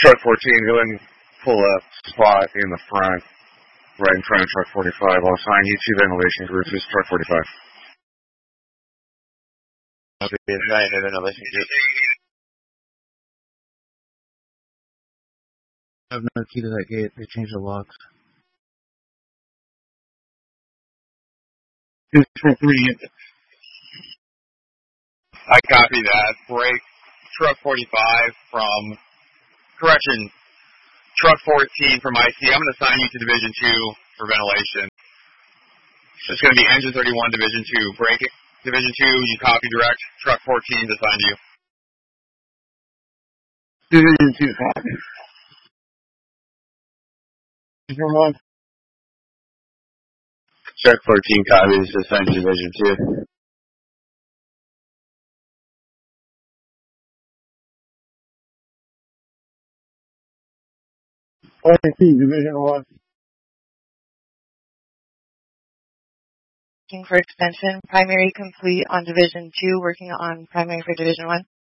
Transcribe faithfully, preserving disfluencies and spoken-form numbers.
Truck fourteen, go ahead and pull up spot in the front, right in front of truck forty-five. I'll assign you two ventilation groups. This is truck forty-five. Okay, assigned a ventilation group. I have no key to that gate. They changed the locks. This is truck three. I copy that. Break truck forty-five from, correction, truck fourteen from I C. I'm going to assign you to Division two for ventilation. It's going to be Engine thirty-one, Division two. Break it. Division two, you copy direct. Truck fourteen is assigned to you. Division two, copy. Division one. Truck fourteen copies, assigned to Division two. fourteen, Division one. Looking for extension. Primary complete on Division two, working on primary for Division one.